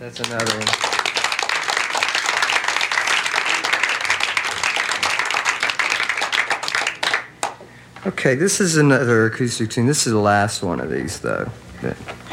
That's another one. Okay, this is another acoustic tune. This is the last one of these, though.